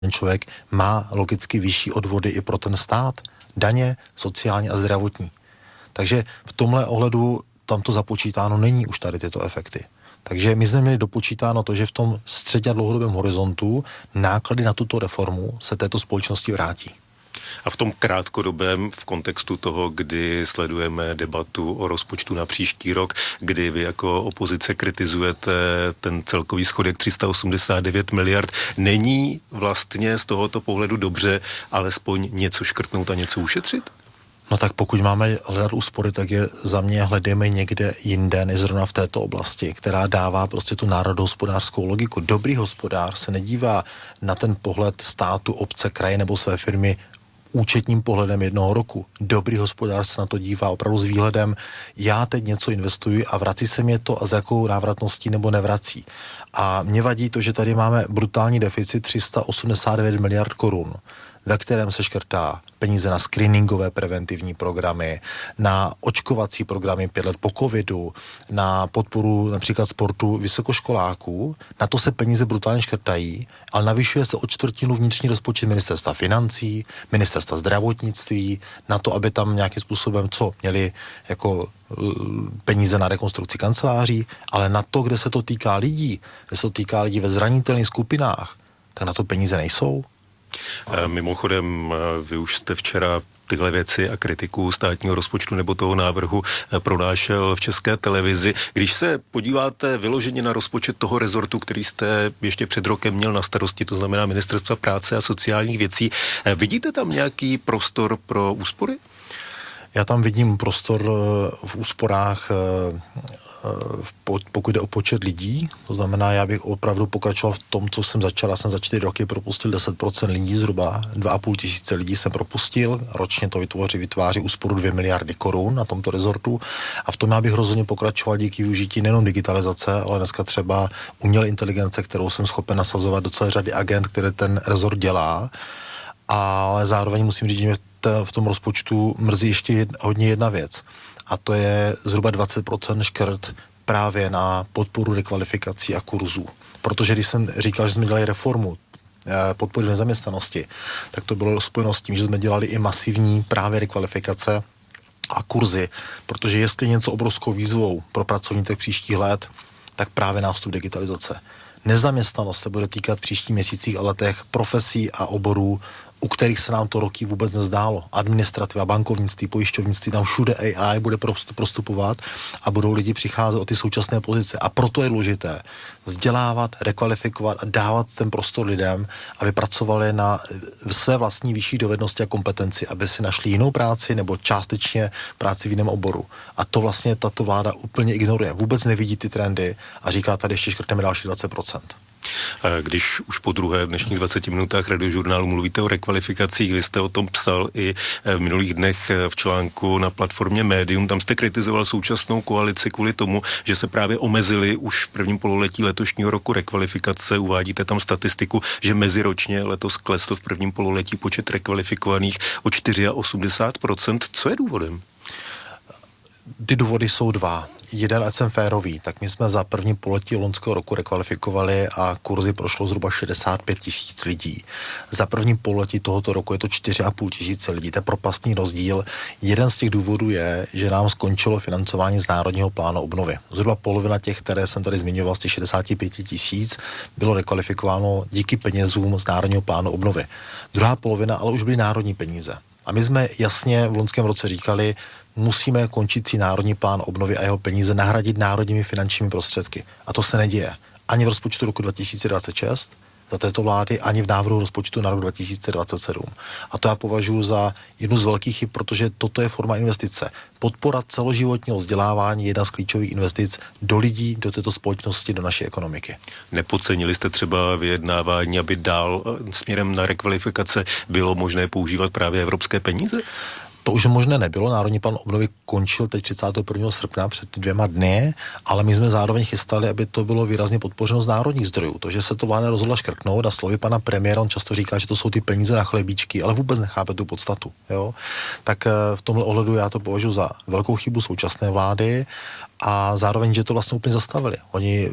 ten člověk má logicky vyšší odvody i pro ten stát. Daně, sociální a zdravotní. Takže v tomhle ohledu tam to započítáno není už tady tyto efekty. Takže my jsme měli dopočítáno to, že v tom středně a dlouhodobém horizontu náklady na tuto reformu se této společnosti vrátí. A v tom krátkodobém, v kontextu toho, kdy sledujeme debatu o rozpočtu na příští rok, kdy vy jako opozice kritizujete ten celkový schodek 389 miliard, není vlastně z tohoto pohledu dobře alespoň něco škrtnout a něco ušetřit? No tak pokud máme hledat úspory, tak je za mě hledejme někde jinde, než zrovna v této oblasti, která dává prostě tu národohospodářskou logiku. Dobrý hospodář se nedívá na ten pohled státu, obce, kraje nebo své firmy účetním pohledem jednoho roku. Dobrý hospodář se na to dívá opravdu s výhledem, já teď něco investuji a vrací se mě to a s jakou návratností nebo nevrací. A mě vadí to, že tady máme brutální deficit 389 miliard korun, ve kterém se škrtá peníze na screeningové preventivní programy, na očkovací programy 5 let po covidu, na podporu například sportu vysokoškoláků. Na to se peníze brutálně škrtají, ale navyšuje se o čtvrtinu vnitřní rozpočet ministerstva financí, ministerstva zdravotnictví, na to, aby tam nějakým způsobem měli jako peníze na rekonstrukci kanceláří, ale na to, kde se to týká lidí, kde se to týká lidí ve zranitelných skupinách, tak na to peníze nejsou. Mimochodem, vy už jste včera tyhle věci a kritiku státního rozpočtu nebo toho návrhu pronášel v České televizi. Když se podíváte vyloženě na rozpočet toho rezortu, který jste ještě před rokem měl na starosti, to znamená Ministerstva práce a sociálních věcí, vidíte tam nějaký prostor pro úspory? Já tam vidím prostor v úsporách, pokud jde o počet lidí, to znamená, já bych opravdu pokračoval v tom, co jsem začal. Já jsem za 4 roky propustil 10% lidí, zhruba 2,5 tisíce lidí jsem propustil, ročně to vytváří úsporu 2 miliardy korun na tomto rezortu a v tom já bych rozhodně pokračoval díky využití nejenom digitalizace, ale dneska třeba umělé inteligence, kterou jsem schopen nasazovat do celé řady agent, které ten rezort dělá, ale zároveň musím říct, že mě v tom rozpočtu mrzí ještě hodně jedna věc. A to je zhruba 20% škrt právě na podporu rekvalifikací a kurzů. Protože když jsem říkal, že jsme dělali reformu podpory nezaměstnanosti, tak to bylo spojeno s tím, že jsme dělali i masivní právě rekvalifikace a kurzy. Protože jestli něco obrovskou výzvou pro pracovníky příštích let, tak právě nástup digitalizace. Nezaměstnanost se bude týkat příštích měsících a letech profesí a oborů, u kterých se nám to roky vůbec nezdálo. Administrativa, bankovnictví, pojišťovnictví, tam všude AI bude prostupovat a budou lidi přicházet o ty současné pozice. A proto je důležité vzdělávat, rekvalifikovat a dávat ten prostor lidem, aby pracovali na své vlastní vyšší dovednosti a kompetenci, aby si našli jinou práci nebo částečně práci v jiném oboru. A to vlastně tato vláda úplně ignoruje. Vůbec nevidí ty trendy a říká, tady ještě škrtneme další 20%. Když už po druhé v dnešních 20 minutách Radiožurnálu mluvíte o rekvalifikacích, vy jste o tom psal i v minulých dnech v článku na platformě Médium, tam jste kritizoval současnou koalici kvůli tomu, že se právě omezili už v prvním pololetí letošního roku rekvalifikace. Uvádíte tam statistiku, že meziročně letos klesl v prvním pololetí počet rekvalifikovaných o 84%. Co je důvodem? Ty důvody jsou dva. Jeden, ať jsem férový, tak my jsme za první pololetí loňského roku rekvalifikovali a kurzy prošlo zhruba 65 tisíc lidí. Za první pololetí tohoto roku je to 4,5 tisíce lidí. To je propastný rozdíl. Jeden z těch důvodů je, že nám skončilo financování z Národního plánu obnovy. Zhruba polovina těch, které jsem tady zmiňoval, z těch 65 tisíc, bylo rekvalifikováno díky penězům z Národního plánu obnovy. Druhá polovina ale už byly národní peníze. A my jsme jasně v loňském roce říkali, musíme končící národní plán obnovy a jeho peníze nahradit národními finančními prostředky. A to se neděje. Ani v rozpočtu roku 2026 za této vlády, ani v návrhu rozpočtu na rok 2027. A to já považuji za jednu z velkých chyb, protože toto je forma investice. Podpora celoživotního vzdělávání je jedna z klíčových investic do lidí, do této společnosti, do naší ekonomiky. Nepodcenili jste třeba vyjednávání, aby dál směrem na rekvalifikace bylo možné používat právě evropské peníze? To už možné nebylo. Národní plán obnovy končil teď 31. srpna před 2 dny, ale my jsme zároveň chystali, aby to bylo výrazně podpořeno z národních zdrojů. To, že se to vláda rozhodla škrtnout a slovy pana premiéra, on často říká, že to jsou ty peníze na chlebíčky, ale vůbec nechápe tu podstatu. Jo? Tak v tomhle ohledu já to považuji za velkou chybu současné vlády a zároveň, že to vlastně úplně zastavili. Oni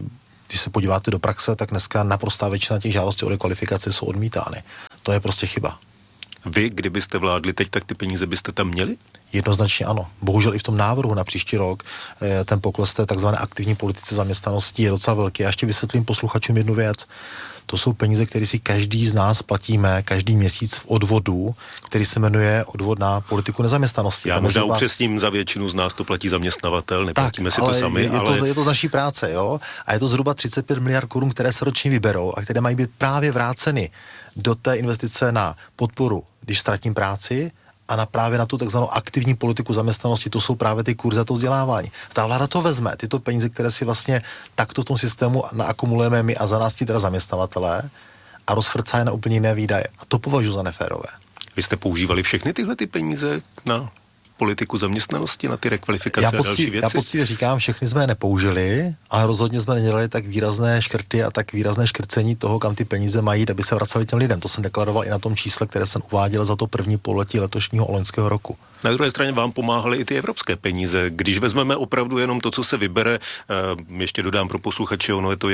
když se podíváte do praxe, tak dneska naprostá většina těch žádostí o rekvalifikaci jsou odmítány. To je prostě chyba. Vy, kdybyste vládli teď, tak ty peníze byste tam měli? Jednoznačně ano. Bohužel i v tom návrhu na příští rok ten pokles té takzvané aktivní politice zaměstnanosti je docela velký. Já ještě vysvětlím posluchačům jednu věc. To jsou peníze, které si každý z nás platíme každý měsíc v odvodu, který se jmenuje odvod na politiku nezaměstnanosti. Já možná upřesním, za většinu z nás to platí zaměstnavatel, neplatíme si to sami, je to z naší práce, jo? A je to zhruba 35 miliard korun, které se ročně vyberou a které mají být právě vráceny do té investice na podporu, když ztratím práci, a právě na tu takzvanou aktivní politiku zaměstnanosti, to jsou právě ty kurzy a to vzdělávání. Ta vláda to vezme, tyto peníze, které si vlastně takto v tom systému naakumulujeme my a za nás teda zaměstnavatelé, a rozfrcá je na úplně jiné výdaje. A to považuji za neférové. Vy jste používali všechny tyhle ty peníze na politiku zaměstnanosti, na ty rekvalifikace a další věci? Já poctivě říkám, všechny jsme je nepoužili, ale rozhodně jsme nedělali tak výrazné škrty a tak výrazné škrcení toho, kam ty peníze mají, aby se vraceli těm lidem. To jsem deklaroval i na tom čísle, které jsem uváděl za to první pololetí letošního loňského roku. Na druhé straně vám pomáhaly i ty evropské peníze. Když vezmeme opravdu jenom to, co se vybere, ještě dodám pro posluchače, ono je to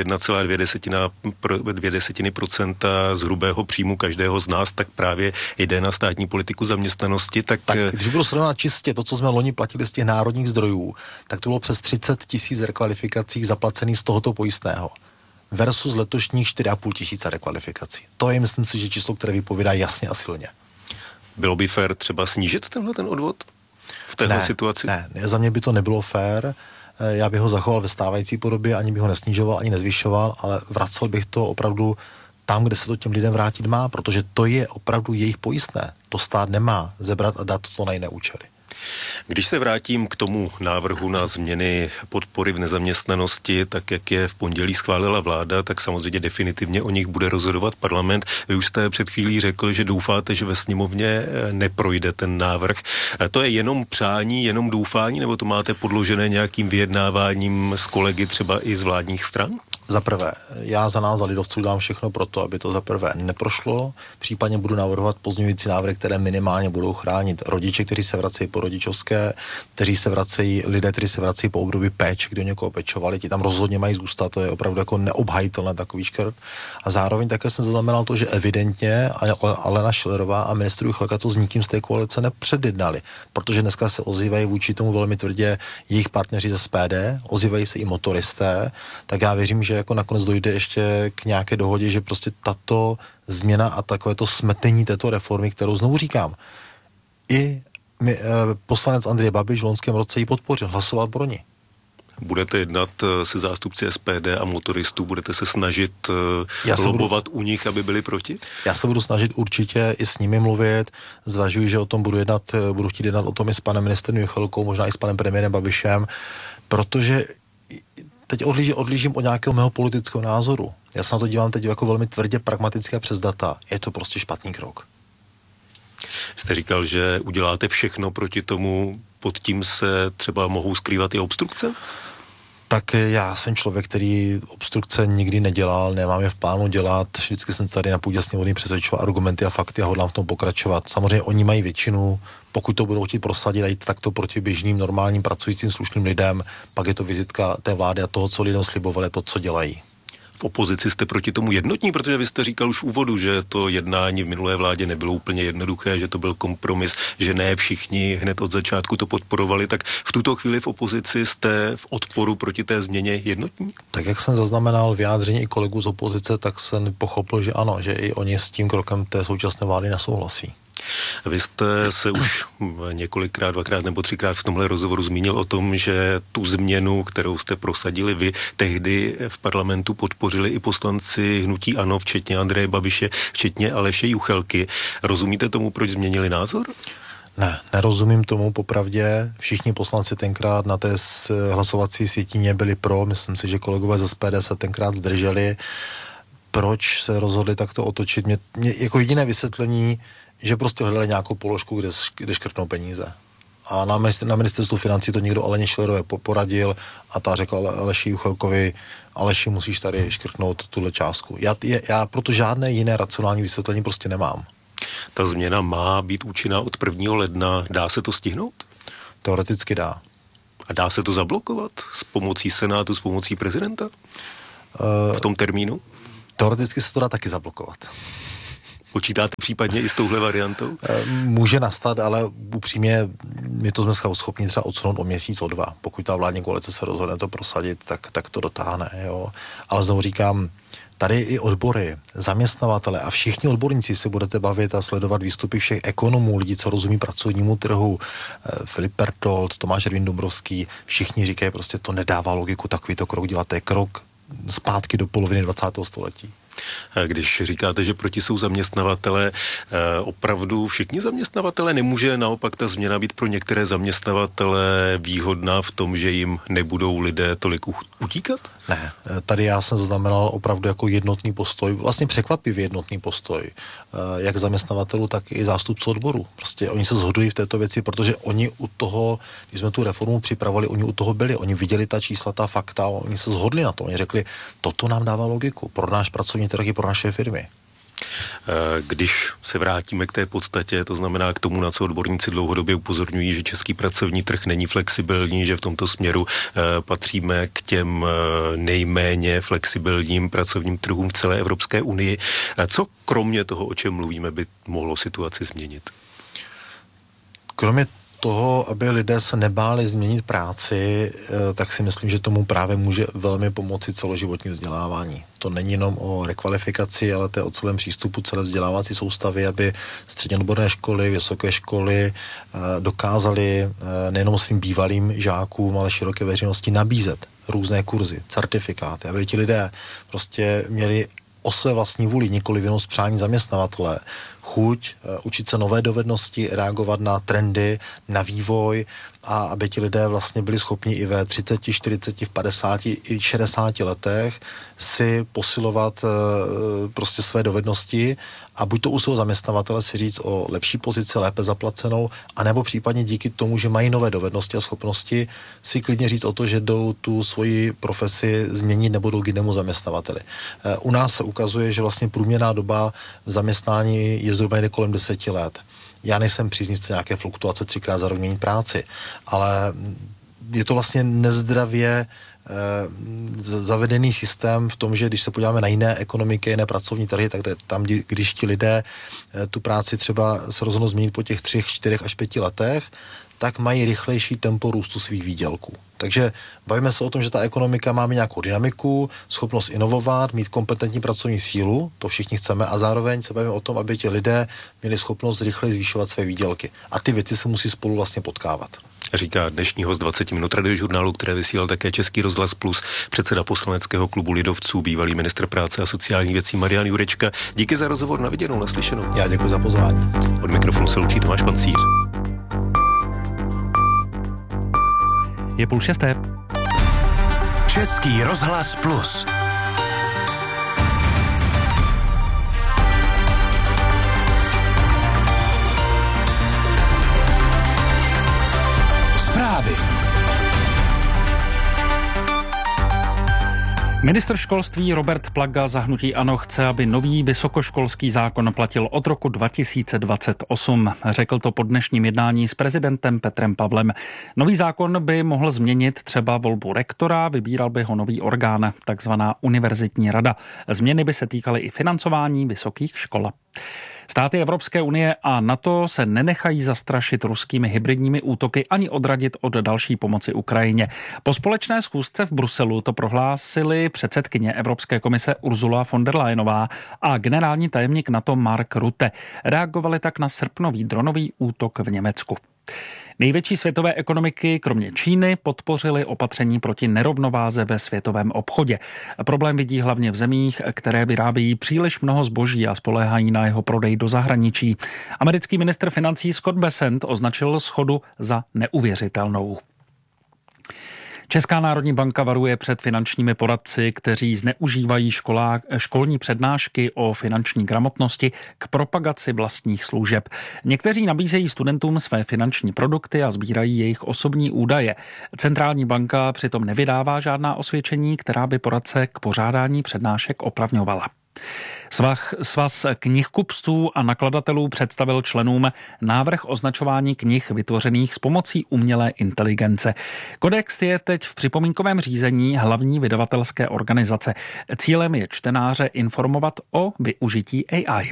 1,2% z hrubého příjmu každého z nás, tak právě jde na státní politiku zaměstnanosti. Tak když budu srovnat čistě to, co jsme loni platili z těch národních zdrojů, tak to bylo přes 30 000 rekvalifikací zaplacených z tohoto pojistného versus letošních 4,5 tisíce rekvalifikací. To je, myslím si, že číslo, které vypovídá jasně a silně. Bylo by fér třeba snížit ten odvod v téhle situaci? Ne, za mě by to nebylo fér. Já bych ho zachoval ve stávající podobě, ani bych ho nesnižoval, ani nezvyšoval, ale vracel bych to opravdu tam, kde se to těm lidem vrátit má, protože to je opravdu jejich pojistné. To stát nemá zebrat a dát to na jiné účely. Když se vrátím k tomu návrhu na změny podpory v nezaměstnanosti, tak jak je v pondělí schválila vláda, tak samozřejmě definitivně o nich bude rozhodovat parlament. Vy už jste před chvílí řekl, že doufáte, že ve sněmovně neprojde ten návrh. To je jenom přání, jenom doufání, nebo to máte podložené nějakým vyjednáváním s kolegy třeba i z vládních stran? Za prvé, já za nás, za lidovců, dám všechno pro to, aby to za prvé neprošlo. Případně budu navrhovat pozměňující návrhy, které minimálně budou chránit rodiče, kteří se vracejí po rodičovské, lidé, kteří se vracejí po období péče, kdy o někoho pečovali, ti tam rozhodně mají zůstat, to je opravdu jako neobhajitelné takový škrt. A zároveň také jsem zaznamenal to, že evidentně Alena Schillerová a ministr Juchelka to s nikým z té koalice nepředjednali, protože dneska se ozývají vůči tomu velmi tvrdě jejich partneři ze SPD, ozývají se i motoristé, tak já věřím, že jako nakonec dojde ještě k nějaké dohodě, že prostě tato změna a takové to smetení této reformy, kterou znovu říkám, poslanec Andrej Babiš v loňském roce ji podpořil, hlasoval pro ní. Budete jednat se zástupci SPD a motoristů, budete se snažit lobovat u nich, aby byli proti? Já se budu snažit určitě i s nimi mluvit, zvažuji, že o tom budu chtít jednat o tom i s panem ministrem Juchelkou, možná i s panem premiérem Babišem, protože teď odlížím od nějakého mého politického názoru. Já se na to dívám teď jako velmi tvrdě pragmatické přes data. Je to prostě špatný krok. Jste říkal, že uděláte všechno proti tomu, pod tím se třeba mohou skrývat i obstrukce? Tak já jsem člověk, který obstrukce nikdy nedělal, nemám je v plánu dělat, vždycky jsem tady na půdě sněmovny přesvědčoval argumenty a fakty a hodlám v tom pokračovat. Samozřejmě oni mají většinu, pokud to budou chtít prosadit a jít takto proti běžným, normálním, pracujícím, slušným lidem, pak je to vizitka té vlády a toho, co lidem slibovali, to, co dělají. V opozici jste proti tomu jednotní, protože vy jste říkal už v úvodu, že to jednání v minulé vládě nebylo úplně jednoduché, že to byl kompromis, že ne všichni hned od začátku to podporovali, tak v tuto chvíli v opozici jste v odporu proti té změně jednotní? Tak jak jsem zaznamenal vyjádření i kolegů z opozice, tak jsem pochopil, že ano, že i oni s tím krokem té současné vlády nesouhlasí. Vy jste se už několikrát, dvakrát nebo třikrát v tomhle rozhovoru zmínil o tom, že tu změnu, kterou jste prosadili vy, tehdy v parlamentu podpořili i poslanci hnutí ANO, včetně Andreje Babiše, včetně Aleše Juchelky. Rozumíte tomu, proč změnili názor? Ne, nerozumím tomu popravdě. Všichni poslanci tenkrát na té hlasovací sjetině byli pro, myslím si, že kolegové z SPD se tenkrát zdrželi. Proč se rozhodli takto otočit? Mě jako jediné vysvětlení, že prostě hledali nějakou položku, kde škrtnou peníze. A na ministerstvu financí to někdo Aleně Schillerové poradil a ta řekla Aleši Juchelkovi, Aleši, musíš tady škrtnout tuhle částku. Já proto žádné jiné racionální vysvětlení prostě nemám. Ta změna má být účinná od 1. ledna. Dá se to stihnout? Teoreticky dá. A dá se to zablokovat s pomocí Senátu, s pomocí prezidenta? v tom termínu? Teoreticky se to dá taky zablokovat. Počítáte případně i s touhle variantou? Může nastat, ale upřímně my to jsme schopni třeba odsunout o měsíc, o dva. Pokud ta vládní koalice se rozhodne to prosadit, tak to dotáhne. Jo. Ale znovu říkám, tady i odbory, zaměstnavatele a všichni odborníci se budete bavit a sledovat výstupy všech ekonomů, lidí, co rozumí pracovnímu trhu, Filip Pertold, Tomáš Ervin Dombrovský, všichni říkají, prostě to nedává logiku takovýto krok dělat, to je krok zpátky do poloviny 20. století. Když říkáte, že proti jsou zaměstnavatele, opravdu všichni zaměstnavatele, nemůže naopak ta změna být pro některé zaměstnavatele výhodná v tom, že jim nebudou lidé tolik utíkat? Ne, tady já jsem zaznamenal opravdu jako jednotný postoj, vlastně překvapivě jednotný postoj, jak zaměstnavatelů, tak i zástupců odboru. Prostě oni se shodují v této věci, protože oni u toho, když jsme tu reformu připravovali, oni u toho byli, oni viděli ta čísla, ta fakta, oni se shodli na to, oni řekli, toto nám dává logiku pro náš pracovní trh i pro naše firmy. Když se vrátíme k té podstatě, to znamená k tomu, na co odborníci dlouhodobě upozorňují, že český pracovní trh není flexibilní, že v tomto směru patříme k těm nejméně flexibilním pracovním trhům v celé Evropské unii. Co kromě toho, o čem mluvíme, by mohlo situaci změnit? Kromě toho, aby lidé se nebáli změnit práci, tak si myslím, že tomu právě může velmi pomoci celoživotní vzdělávání. To není jenom o rekvalifikaci, ale to je o celém přístupu celé vzdělávací soustavy, aby středně odborné školy, vysoké školy dokázaly nejenom svým bývalým žákům, ale široké veřejnosti nabízet různé kurzy, certifikáty, aby ti lidé prostě měli o své vlastní vůli, nikoli jenom z přání zaměstnavatele, chuť, učit se nové dovednosti, reagovat na trendy, na vývoj a aby ti lidé vlastně byli schopni i ve 30, 40, v 50 i 60 letech si posilovat prostě své dovednosti a buď to u svého zaměstnavatele si říct o lepší pozici, lépe zaplacenou, anebo případně díky tomu, že mají nové dovednosti a schopnosti, si klidně říct o to, že jdou tu svoji profesi změnit nebo jdou k jinému zaměstnavateli. U nás se ukazuje, že vlastně průměrná doba v zaměstnání je zhruba někde kolem 10 let. Já nejsem příznivce nějaké fluktuace 3krát za rok měnit práci, ale je to vlastně nezdravě zavedený systém v tom, že když se podíváme na jiné ekonomiky, jiné pracovní trhy, tak tam, když ti lidé tu práci třeba se rozhodnou změnit po těch 3, 4 až 5 letech, tak mají rychlejší tempo růstu svých výdělků. Takže bavíme se o tom, že ta ekonomika má mít nějakou dynamiku, schopnost inovovat, mít kompetentní pracovní sílu, to všichni chceme, a zároveň se bavíme o tom, aby ti lidé měli schopnost rychleji zvýšovat své výdělky. A ty věci se musí spolu vlastně potkávat. Říká dnešní host 20 minut radiožurnálu, které vysílal také Český rozhlas Plus, předseda poslaneckého klubu lidovců, bývalý ministr práce a sociálních věcí Marian Jurečka. Díky za rozhovor, na viděnou, naslyšenou. Já děkuji za pozvání. Od mikrofonu se loučí Tomáš Pancíř. Je 5:30. Český rozhlas Plus. Zprávy. Ministr školství Robert Plaga za hnutí ANO chce, aby nový vysokoškolský zákon platil od roku 2028. Řekl to po dnešním jednání s prezidentem Petrem Pavlem. Nový zákon by mohl změnit třeba volbu rektora, vybíral by ho nový orgán, takzvaná univerzitní rada. Změny by se týkaly i financování vysokých škol. Státy Evropské unie a NATO se nenechají zastrašit ruskými hybridními útoky ani odradit od další pomoci Ukrajině. Po společné schůzce v Bruselu to prohlásili předsedkyně Evropské komise Ursula von der Leyenová a generální tajemník NATO Mark Rutte. Reagovali tak na srpnový dronový útok v Německu. Největší světové ekonomiky, kromě Číny, podpořily opatření proti nerovnováze ve světovém obchodě. Problém vidí hlavně v zemích, které vyrábějí příliš mnoho zboží a spoléhají na jeho prodej do zahraničí. Americký ministr financí Scott Bessent označil shodu za neuvěřitelnou. Česká národní banka varuje před finančními poradci, kteří zneužívají školní přednášky o finanční gramotnosti k propagaci vlastních služeb. Někteří nabízejí studentům své finanční produkty a sbírají jejich osobní údaje. Centrální banka přitom nevydává žádná osvědčení, která by poradce k pořádání přednášek opravňovala. Svaz knihkupců a nakladatelů představil členům návrh označování knih vytvořených s pomocí umělé inteligence. Kodex je teď v připomínkovém řízení hlavní vydavatelské organizace. Cílem je čtenáře informovat o využití AI.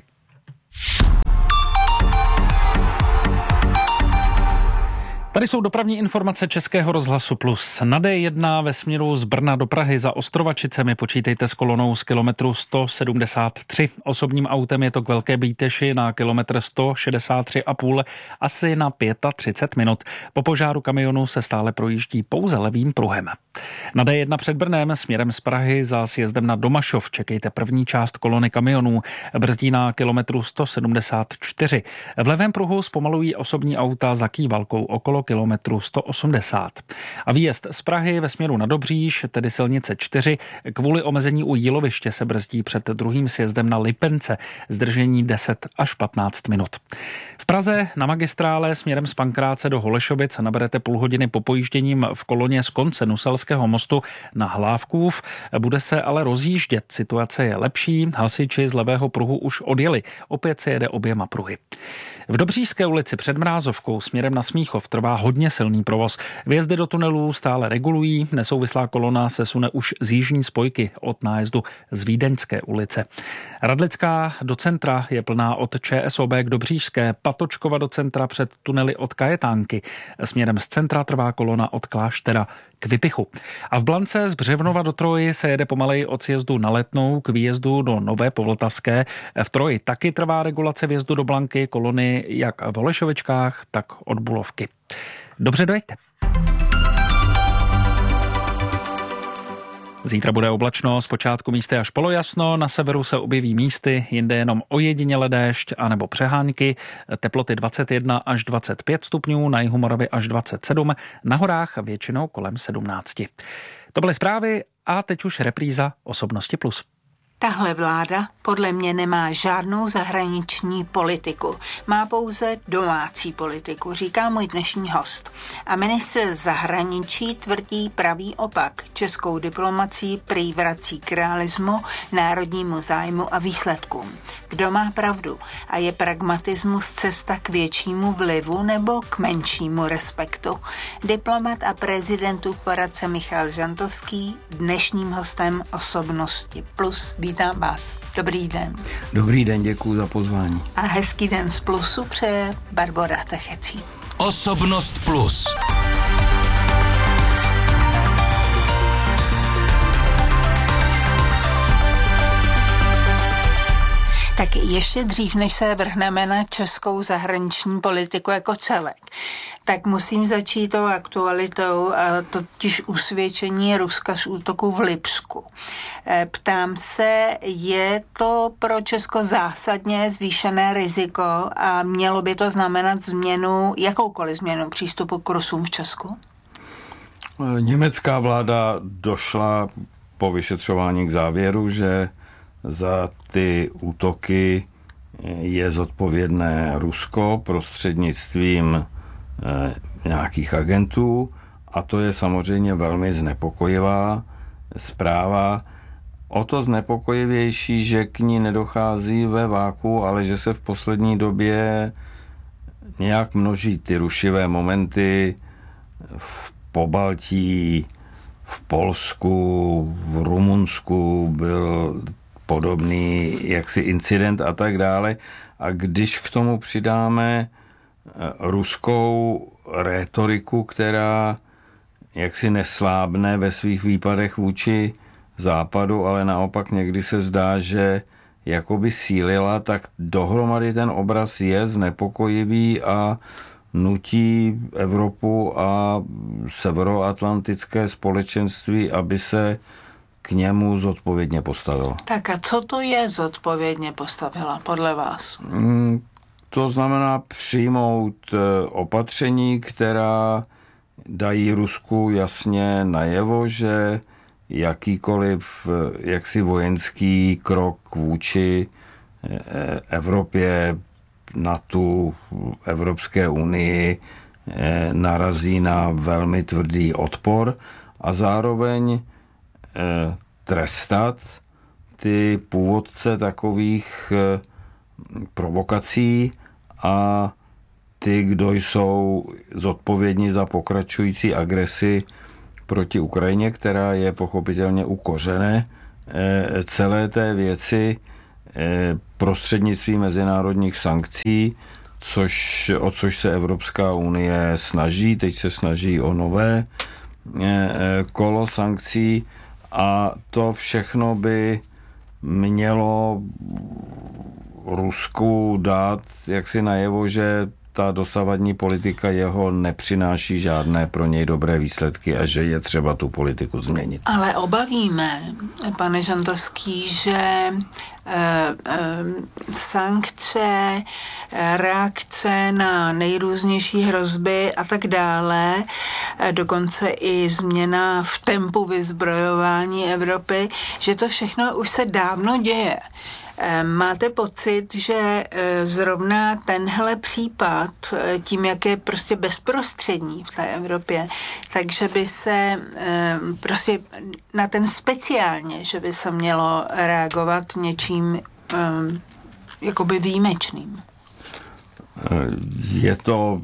Tady jsou dopravní informace Českého rozhlasu Plus. Na D1 ve směru z Brna do Prahy za Ostrovačicemi počítejte s kolonou z kilometru 173. Osobním autem je to k Velké Bíteši na kilometr 163,5 asi na 35 minut. Po požáru kamionu se stále projíždí pouze levým pruhem. Na D1 před Brnem směrem z Prahy za sjezdem na Domašov čekejte první část kolony kamionů. Brzdí na kilometru 174. V levém pruhu zpomalují osobní auta za Kývalkou okolo kilometru 180. A výjezd z Prahy ve směru na Dobříš, tedy silnice 4, kvůli omezení u Jíloviště se brzdí před druhým sjezdem na Lipence, zdržení 10 až 15 minut. V Praze na magistrále směrem z Pankráce do Holešovic naberete půl hodiny po pojížděním v koloně z konce Nuselského mostu na Hlávkův. Bude se ale rozjíždět, situace je lepší, hasiči z levého pruhu už odjeli, opět se jede oběma pruhy. V Dobříšské ulici před Mrázovkou směrem na Smíchov trvá hodně silný provoz. Vjezdy do tunelů stále regulují, nesouvislá kolona se sune už z jižní spojky od nájezdu z Vídeňské ulice. Radlická do centra je plná od ČSOB k Dobříšské, Patočkova do centra před tunely od Kajetánky. Směrem z centra trvá kolona od Kláštera k Vypichu. A v Blance z Břevnova do Troji se jede pomaleji od sjezdu na Letnou k výjezdu do Nové Povltavské. V Troji taky trvá regulace vjezdu do Blanky, kolony jak v Holešovičkách, tak od Bulovky. Dobře, dojďte. Zítra bude oblačno, zpočátku místy až polojasno, na severu se objeví místy, jinde jenom ojediněle déšť anebo přehánky, teploty 21 až 25 stupňů, na jihu Moravy až 27, na horách většinou kolem 17. To byly zprávy a teď už repríza Osobnosti plus. Tahle vláda podle mě nemá žádnou zahraniční politiku. Má pouze domácí politiku, říká můj dnešní host. A ministr zahraničí tvrdí pravý opak. Českou diplomacii prý vrací k realismu, národnímu zájmu a výsledkům. Kdo má pravdu? A je pragmatismus cesta k většímu vlivu nebo k menšímu respektu? Diplomat a prezidentův poradce Michal Žantovský, dnešním hostem Osobnosti plus. Vítám vás. Dobrý den. Dobrý den, děkuji za pozvání. A hezký den z Plusu přeje Barbora Techecí. Osobnost plus. Tak ještě dřív, než se vrhneme na českou zahraniční politiku jako celek, tak musím začít tou aktualitou, totiž usvědčení Ruska z útoku v Lipsku. Ptám se, je to pro Česko zásadně zvýšené riziko a mělo by to znamenat jakoukoliv změnu přístupu k Rusům v Česku? Německá vláda došla po vyšetřování k závěru, že za ty útoky je zodpovědné Rusko prostřednictvím nějakých agentů a to je samozřejmě velmi znepokojivá zpráva. O to znepokojivější, že k ní nedochází ve váku, ale že se v poslední době nějak množí ty rušivé momenty v Pobaltí, v Polsku, v Rumunsku byl podobný jaksi incident a tak dále. A když k tomu přidáme ruskou rétoriku, která jaksi neslábne ve svých výpadech vůči Západu, ale naopak někdy se zdá, že jakoby sílila, tak dohromady ten obraz je znepokojivý a nutí Evropu a severoatlantické společenství, aby se k němu zodpovědně postavila. Tak a co to je zodpovědně postavila podle vás? To znamená přijmout opatření, která dají Rusku jasně najevo, že jakýkoliv jaksi vojenský krok vůči Evropě, NATO, Evropské unii narazí na velmi tvrdý odpor a zároveň trestat ty původce takových provokací a ty, kdo jsou zodpovědní za pokračující agresi proti Ukrajině, která je pochopitelně u kořene celé té věci prostřednictvím mezinárodních sankcí, o což se Evropská unie snaží. Teď se snaží o nové kolo sankcí a to všechno by mělo Rusku dát jaksi najevo, že ta dosavadní politika jeho nepřináší žádné pro něj dobré výsledky a že je třeba tu politiku změnit. Ale obavíme, pane Žantovský, že sankce, reakce na nejrůznější hrozby a tak dále, dokonce i změna v tempu vyzbrojování Evropy, že to všechno už se dávno děje. Máte pocit, že zrovna tenhle případ, tím, jak je prostě bezprostřední v té Evropě, takže by se prostě na ten speciálně, že by se mělo reagovat něčím jakoby výjimečným? Je to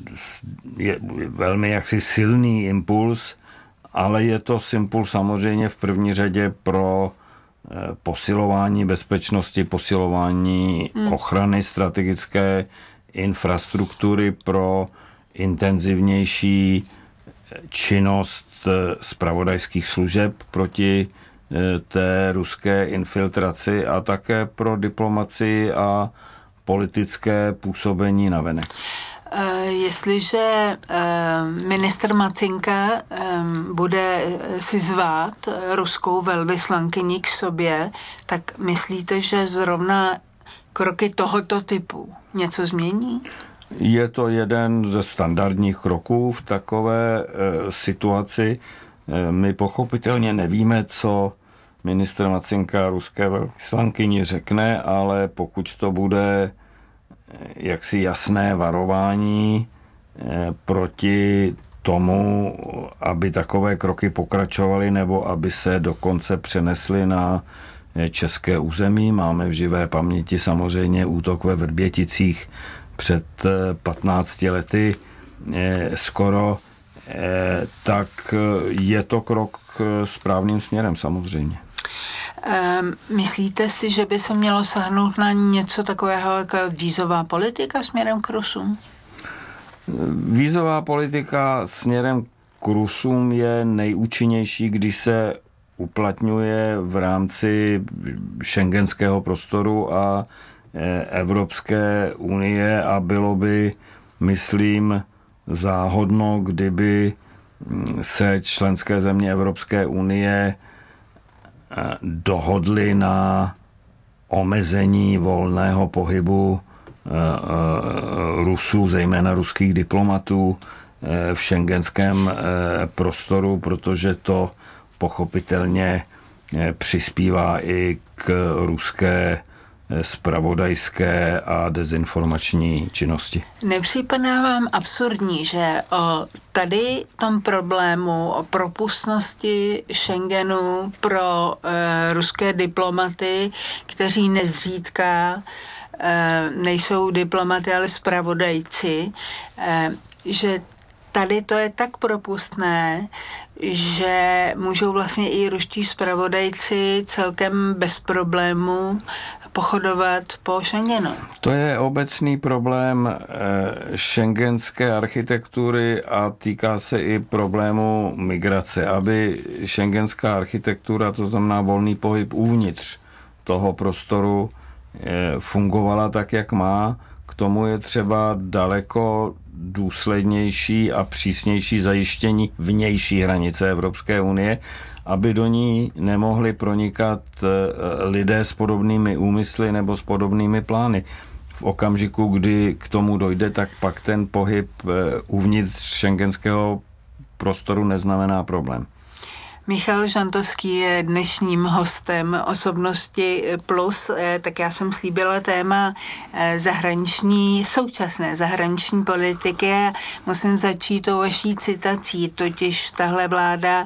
velmi jaksi silný impuls, ale je to impuls samozřejmě v první řadě pro posilování bezpečnosti, posilování ochrany strategické infrastruktury, pro intenzivnější činnost zpravodajských služeb proti té ruské infiltraci a také pro diplomacii a politické působení navenek. Jestliže ministr Macinka bude si zvát ruskou velvyslankyni k sobě, tak myslíte, že zrovna kroky tohoto typu něco změní? Je to jeden ze standardních kroků v takové situaci. My pochopitelně nevíme, co ministr Macinka ruské velvyslankyni řekne, ale pokud to bude jaksi jasné varování proti tomu, aby takové kroky pokračovaly nebo aby se dokonce přenesly na české území. Máme v živé paměti samozřejmě útok ve Vrběticích před 15 lety skoro, tak je to krok správným směrem samozřejmě. Myslíte si, že by se mělo sáhnout na něco takového jako vízová politika směrem k Rusům? Vízová politika směrem k Rusům je nejúčinnější, když se uplatňuje v rámci schengenského prostoru a Evropské unie a bylo by, myslím, záhodno, kdyby se členské země Evropské unie dohodli na omezení volného pohybu Rusů, zejména ruských diplomatů v schengenském prostoru, protože to pochopitelně přispívá i k ruské zpravodajské a dezinformační činnosti. Nepřipadá vám absurdní, že o tady tom problému, o propustnosti Schengenu pro ruské diplomaty, kteří nezřídka nejsou diplomaty, ale zpravodajci, že tady to je tak propustné, že můžou vlastně i ruští zpravodajci celkem bez problému pochodovat po Schengenu. To je obecný problém schengenské architektury a týká se i problému migrace. Aby schengenská architektura, to znamená volný pohyb uvnitř toho prostoru, fungovala tak, jak má, k tomu je třeba daleko důslednější a přísnější zajištění vnější hranice Evropské unie, aby do ní nemohli pronikat lidé s podobnými úmysly nebo s podobnými plány. V okamžiku, kdy k tomu dojde, tak pak ten pohyb uvnitř schengenského prostoru neznamená problém. Michal Žantovský je dnešním hostem Osobnosti Plus, tak já jsem slíbila téma současné zahraniční politiky. Musím začít tou vaší citací, totiž tahle vláda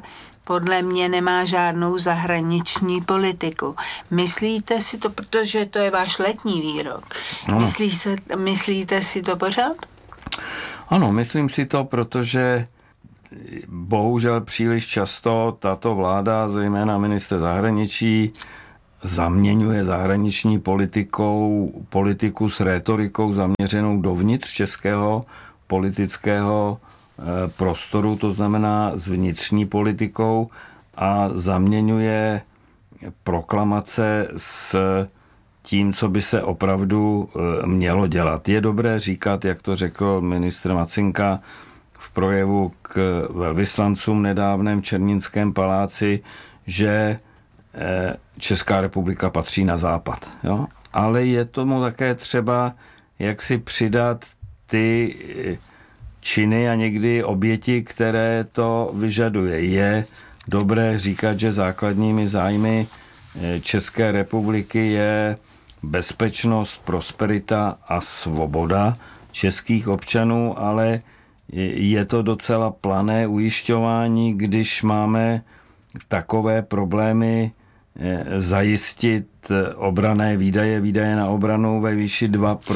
podle mě nemá žádnou zahraniční politiku. Myslíte si to, protože to je váš letní výrok, myslíte si to pořád? Ano, myslím si to, protože bohužel příliš často tato vláda, zejména ministr zahraničí, zaměňuje zahraniční politiku s rétorikou zaměřenou dovnitř českého politického prostoru, to znamená s vnitřní politikou, a zaměňuje proklamace s tím, co by se opravdu mělo dělat. Je dobré říkat, jak to řekl ministr Macinka v projevu k velvyslancům nedávném v Černínském paláci, že Česká republika patří na západ. Jo? Ale je tomu také třeba, jak si přidat ty činy a někdy oběti, které to vyžaduje. Je dobré říkat, že základními zájmy České republiky je bezpečnost, prosperita a svoboda českých občanů, ale je to docela plané ujišťování, když máme takové problémy zajistit obranné výdaje na obranu ve výši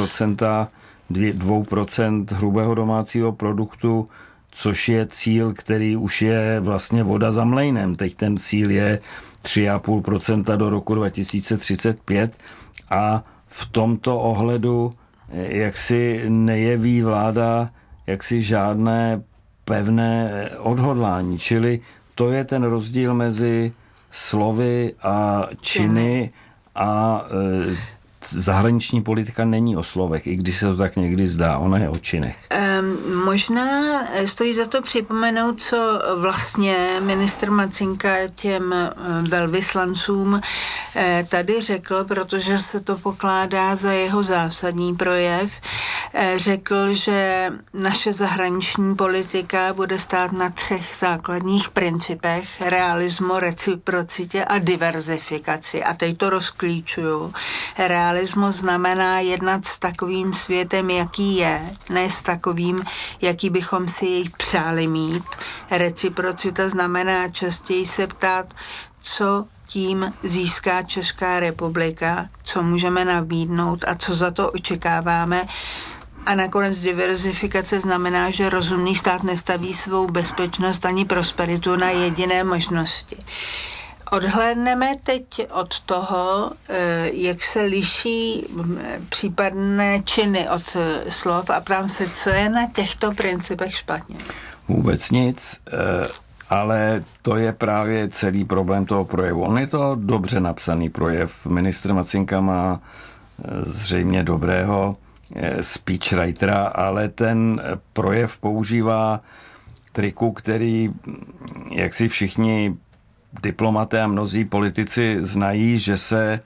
2% hrubého domácího produktu, což je cíl, který už je vlastně voda za mlejnem. Teď ten cíl je 3,5% do roku 2035 a v tomto ohledu jaksi nejeví vláda jaksi žádné pevné odhodlání. Čili to je ten rozdíl mezi slovy a činy a zahraniční politika není o slovech, i když se to tak někdy zdá, ona je o činech. Možná stojí za to připomenout, co vlastně ministr Macinka těm velvyslancům tady řekl, protože se to pokládá za jeho zásadní projev. Řekl, že naše zahraniční politika bude stát na 3 základních principech: realismu, reciprocitě a diverzifikaci. A teď to rozklíčuju. Realismus znamená jednat s takovým světem, jaký je, ne s takovým, jaký bychom si jej přáli mít. Reciprocita znamená častěji se ptát, co tím získá Česká republika, co můžeme nabídnout a co za to očekáváme. A nakonec diverzifikace znamená, že rozumný stát nestaví svou bezpečnost ani prosperitu na jediné možnosti. Odhlédneme teď od toho, jak se liší případné činy od slov, a ptám se, co je na těchto principech špatně. Vůbec nic, ale to je právě celý problém toho projevu. On je to dobře napsaný projev. Ministr Macinka má zřejmě dobrého speechwritera, ale ten projev používá triku, který, jak si všichni diplomaté a mnozí politici znají, že se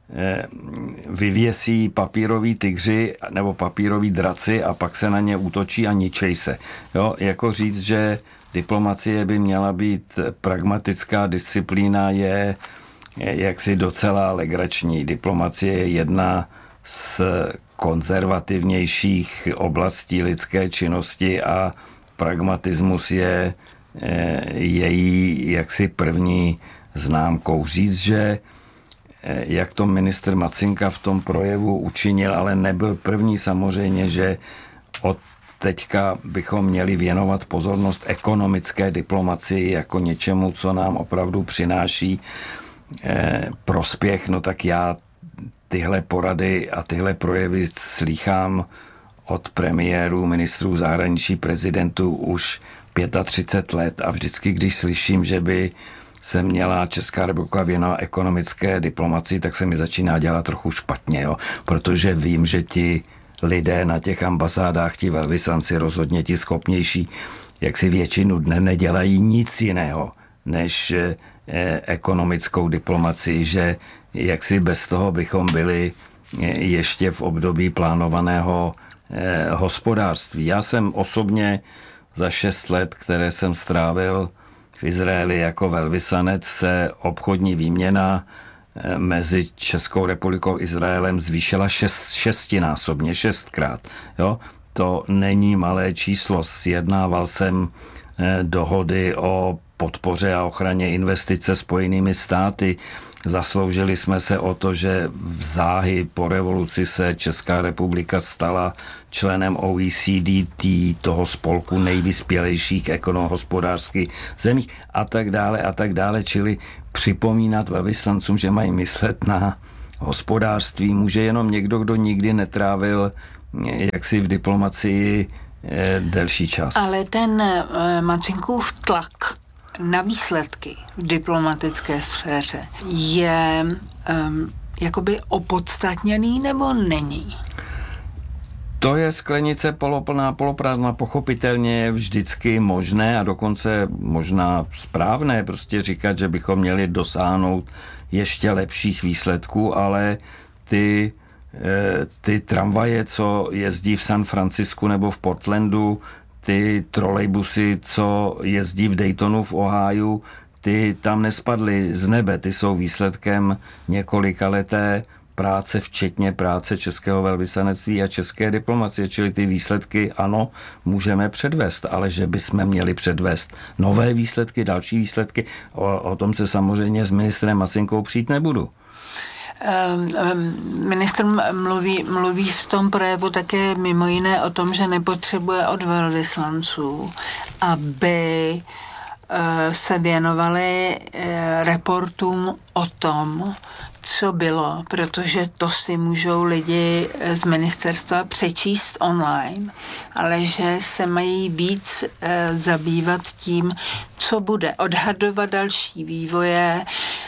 vyvěsí papíroví tygři nebo papíroví draci a pak se na ně útočí a ničej se. Jo? Jako říct, že diplomacie by měla být pragmatická disciplína, je jaksi docela legrační. Diplomacie je jedna z konzervativnějších oblastí lidské činnosti a pragmatismus je její jaksi první známkou. Říct, že jak to ministr Macinka v tom projevu učinil, ale nebyl první, samozřejmě, že od teďka bychom měli věnovat pozornost ekonomické diplomacii jako něčemu, co nám opravdu přináší prospěch, no tak já tyhle porady a tyhle projevy slýchám od premiérů, ministrů zahraničí, prezidentů už 35 let a vždycky, když slyším, že by se měla Česká republika věnovat ekonomické diplomacii, tak se mi začíná dělat trochu špatně, jo? Protože vím, že ti lidé na těch ambasádách, ti velvyslanci, rozhodně ti schopnější, jak si většinu dne nedělají nic jiného, než ekonomickou diplomacii, že jak si bez toho bychom byli ještě v období plánovaného hospodářství. Já jsem osobně za 6 let, které jsem strávil v Izraeli jako velvyslanec, se obchodní výměna mezi Českou republikou a Izraelem zvýšila 6násobně, 6krát. Jo? To není malé číslo. Sjednával jsem dohody o podpoře a ochraně investice Spojenými státy. Zasloužili jsme se o to, že záhy po revoluci se Česká republika stala členem OECD, toho spolku nejvyspělejších ekonohospodářských zemí a tak dále, čili připomínat velvyslancům, že mají myslet na hospodářství, může jenom někdo, kdo nikdy netrávil jaksi v diplomacii delší čas. Ale ten Marcinkův tlak na výsledky v diplomatické sféře je jakoby opodstatněný nebo není? To je sklenice poloplná, poloprázdná, pochopitelně je vždycky možné a dokonce možná správné prostě říkat, že bychom měli dosáhnout ještě lepších výsledků, ale ty tramvaje, co jezdí v San Francisku nebo v Portlandu, ty trolejbusy, co jezdí v Daytonu v Ohiu, ty tam nespadly z nebe, ty jsou výsledkem několikaleté práce, včetně práce českého velvyslanectví a české diplomacie, čili ty výsledky, ano, můžeme předvést, ale že bychom měli předvést nové výsledky, další výsledky, o tom se samozřejmě s ministrem Macynkou přijít nebudu. Ministr mluví v tom projevu také mimo jiné o tom, že nepotřebuje od velvyslanců, aby se věnovali reportům o tom, co bylo, protože to si můžou lidi z ministerstva přečíst online, ale že se mají víc zabývat tím, co bude, odhadovat další vývoje,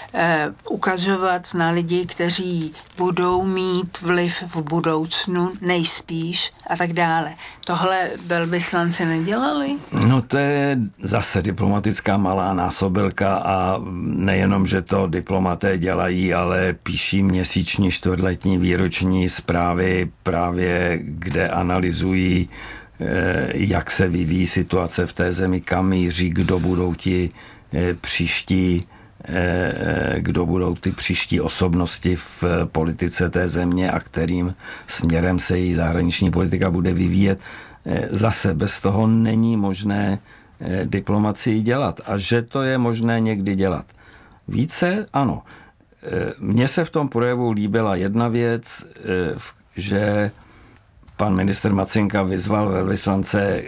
ukazovat na lidi, kteří budou mít vliv v budoucnu, nejspíš a tak dále. Tohle velvyslanci nedělali? No to je zase diplomatická malá násobilka a nejenom, že to diplomaté dělají, ale píší měsíční, čtvrtletní, výroční zprávy právě, kde analyzují, jak se vyvíjí situace v té zemi, kam míří, kdo budou ti příští, kdo budou ty příští osobnosti v politice té země a kterým směrem se její zahraniční politika bude vyvíjet. Zase bez toho není možné diplomacii dělat. A že to je možné někdy dělat více, ano. Mně se v tom projevu líbila jedna věc, že pan ministr Macynka vyzval velvyslance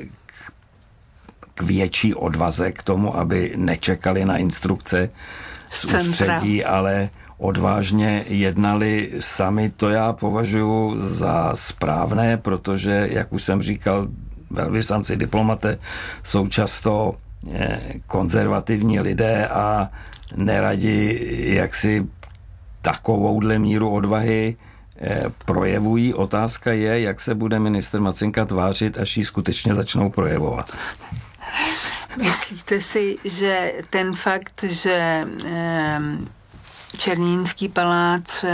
k větší odvaze k tomu, aby nečekali na instrukce z ústředí, ale odvážně jednali sami. To já považuji za správné, protože, jak už jsem říkal, velvyslanci, diplomaté jsou často konzervativní lidé a neradi jaksi takovouhle míru odvahy projevují. Otázka je, jak se bude ministr Macynka tvářit, až ji skutečně začnou projevovat. Myslíte si, že ten fakt, že Černínský palác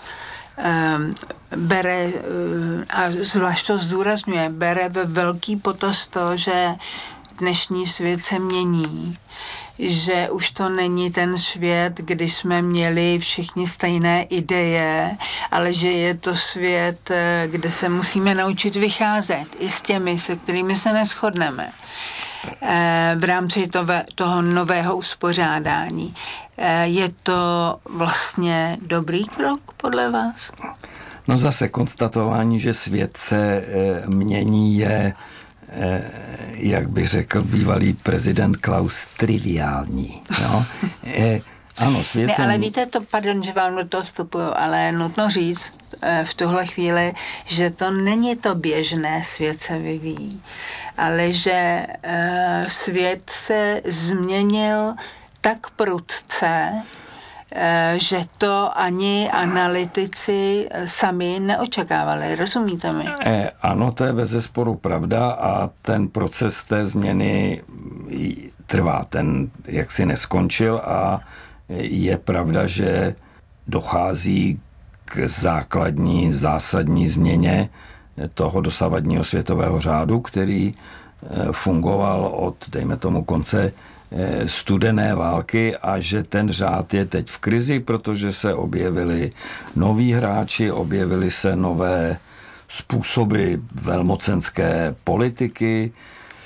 bere, a zvlášť to zdůrazňuje, bere ve velký potaz to, že dnešní svět se mění, že už to není ten svět, kdy jsme měli všichni stejné ideje, ale že je to svět, kde se musíme naučit vycházet i s těmi, se kterými se neshodneme v rámci toho nového uspořádání. Je to vlastně dobrý krok podle vás? No zase konstatování, že svět se mění, je, jak by řekl bývalý prezident Klaus, triviální. No? Ano, svět se... ale víte to, pardon, že vám do toho vstupuju, ale nutno říct v tuhle chvíli, že to není to běžné, svět se vyvíjí, ale že svět se změnil tak prudce, že to ani analytici sami neočekávali. Rozumíte mi? Ano, to je bezesporu pravda a ten proces té změny trvá. Ten jaksi neskončil a je pravda, že dochází k základní, zásadní změně toho dosavadního světového řádu, který fungoval od, dejme tomu, konce studené války a že ten řád je teď v krizi, protože se objevili noví hráči, objevily se nové způsoby velmocenské politiky,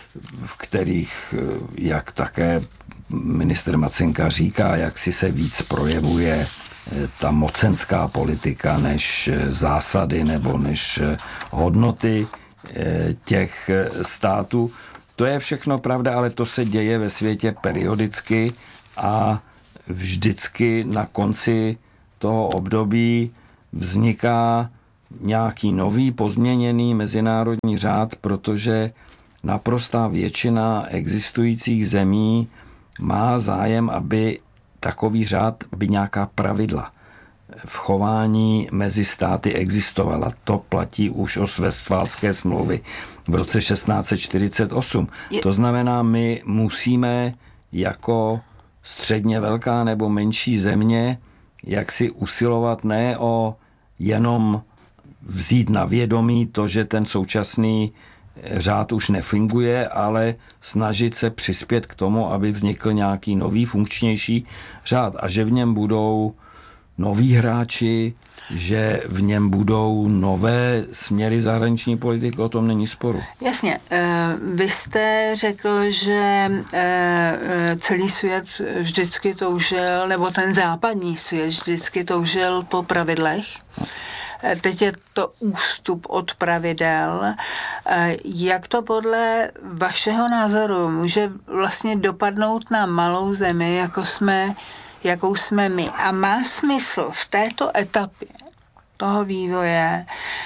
v kterých, jak také ministr Macinka říká, jak si se víc projevuje ta mocenská politika než zásady nebo než hodnoty těch států. To je všechno pravda, ale to se děje ve světě periodicky a vždycky na konci toho období vzniká nějaký nový pozměněný mezinárodní řád, protože naprostá většina existujících zemí má zájem, aby takový řád, by nějaká pravidla v chování mezi státy existovala. To platí už o Westfálské smlouvy v roce 1648. To znamená, my musíme jako středně velká nebo menší země jak si usilovat ne o jenom vzít na vědomí to, že ten současný řád už nefunguje, ale snažit se přispět k tomu, aby vznikl nějaký nový, funkčnější řád a že v něm budou noví hráči, že v něm budou nové směry zahraniční politiky, o tom není sporu. Jasně. Vy jste řekl, že celý svět vždycky toužil, nebo ten západní svět vždycky toužil po pravidlech. Teď je to ústup od pravidel. Jak to podle vašeho názoru může vlastně dopadnout na malou zemi, jakou jsme my? A má smysl v této etapě toho vývoje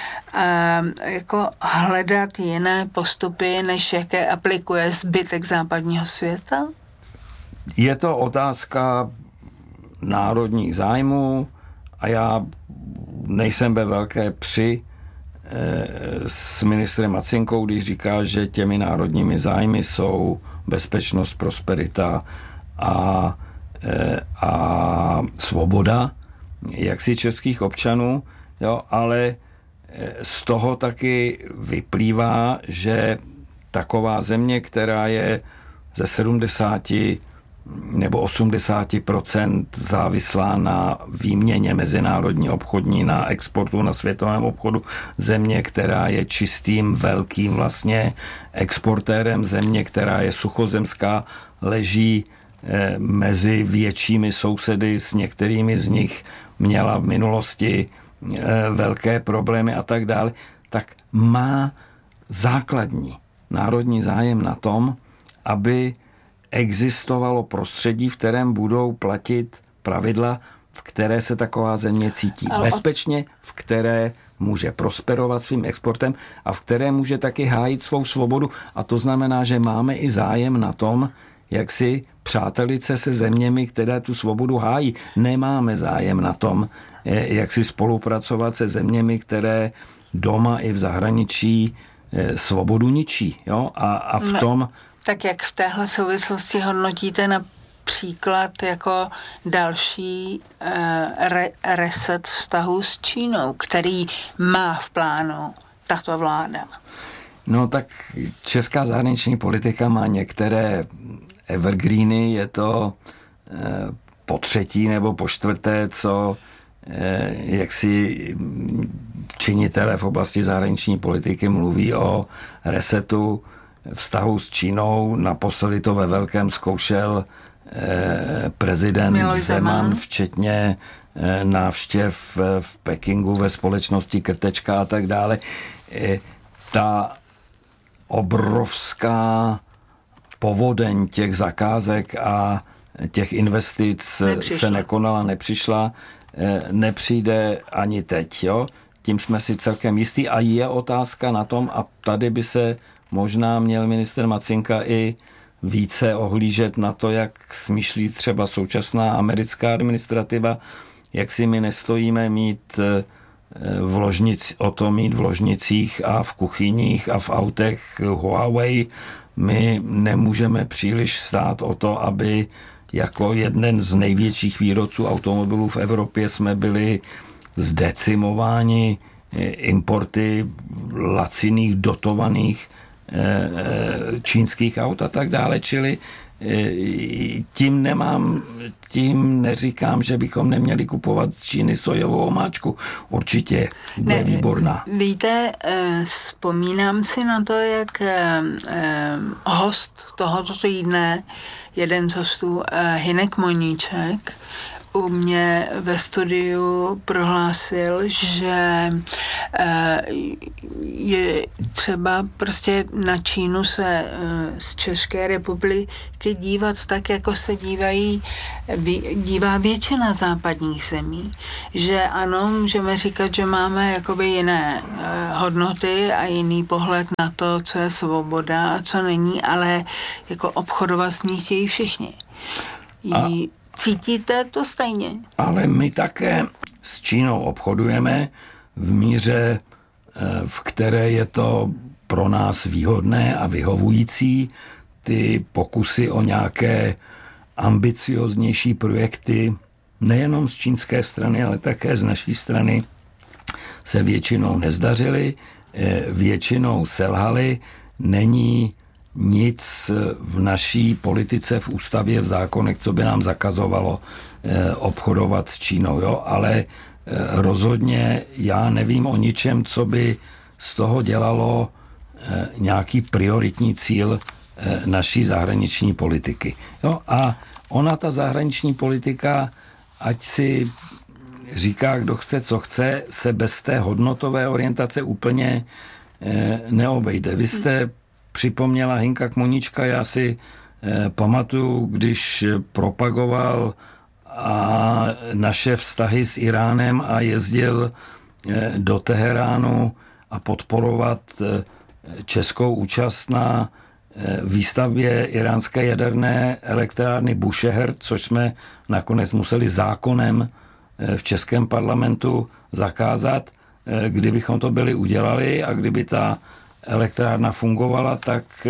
jako hledat jiné postupy, než jaké aplikuje zbytek západního světa? Je to otázka národních zájmů a já nejsem ve velké při s ministrem Macinkou, když říká, že těmi národními zájmy jsou bezpečnost, prosperita a svoboda jaksi českých občanů, jo, ale z toho taky vyplývá, že taková země, která je ze 70 nebo 80% závislá na výměně mezinárodní obchodní, na exportu, na světovém obchodu, země, která je čistým, velkým vlastně exportérem, země, která je suchozemská, leží mezi většími sousedy, s některými z nich měla v minulosti velké problémy a tak dále, tak má základní národní zájem na tom, aby existovalo prostředí, v kterém budou platit pravidla, v které se taková země cítí bezpečně, v které může prosperovat svým exportem a v které může taky hájit svou svobodu. A to znamená, že máme i zájem na tom, jak si přátelit se zeměmi, které tu svobodu hájí. Nemáme zájem na tom, jak si spolupracovat se zeměmi, které doma i v zahraničí svobodu ničí. Jo? A v tom... Tak jak v téhle souvislosti hodnotíte například jako další reset vztahu s Čínou, který má v plánu tato vláda? No tak česká zahraniční politika má některé evergreeny, je to po třetí nebo po čtvrté, co jaksi činitelé v oblasti zahraniční politiky mluví o resetu vztahu s Čínou. Naposledy to ve velkém zkoušel prezident Zeman, včetně návštěv v Pekingu ve společnosti Krtečka a tak dále. Ta obrovská povodeň těch zakázek a těch investic se nekonala, nepřišla, nepřijde ani teď. Jo? Tím jsme si celkem jistí a je otázka na tom, a tady by se možná měl ministr Macinka i více ohlížet na to, jak smýšlí třeba současná americká administrativa, jak si my nestojíme mít v ložnicích a v kuchyních a v autech Huawei. My nemůžeme příliš stát o to, aby jako jeden z největších výrobců automobilů v Evropě jsme byli zdecimováni importy laciných, dotovaných čínských aut a tak dále, čili tím neříkám, že bychom neměli kupovat z Číny sojovou omáčku. Určitě je výborná. Víte, vzpomínám si na to, jak host tohoto týdne, jeden z hostů, Hynek Moníček, u mě ve studiu prohlásil, že je třeba prostě na Čínu se z České republiky dívat tak, jako se dívá většina západních zemí. Že ano, můžeme říkat, že máme jakoby jiné hodnoty a jiný pohled na to, co je svoboda a co není, ale jako obchodovat s ní chtějí všichni. Cítíte to stejně? Ale my také s Čínou obchodujeme v míře, v které je to pro nás výhodné a vyhovující. Ty pokusy o nějaké ambicioznější projekty nejenom z čínské strany, ale také z naší strany se většinou nezdařily, většinou selhaly. Není nic v naší politice, v ústavě, v zákonech, co by nám zakazovalo obchodovat s Čínou, jo? Ale rozhodně já nevím o ničem, co by z toho dělalo nějaký prioritní cíl naší zahraniční politiky. Jo? A ona, ta zahraniční politika, ať si říká, kdo chce, co chce, se bez té hodnotové orientace úplně neobejde. Vy jste připomněla Hynka Kmoníčka, já si pamatuju, když propagoval naše vztahy s Iránem a jezdil do Teheránu a podporovat českou účast na výstavbě iránské jaderné elektrárny Bushehr, což jsme nakonec museli zákonem v českém parlamentu zakázat. Kdybychom to byli udělali a kdyby ta elektrárna fungovala, tak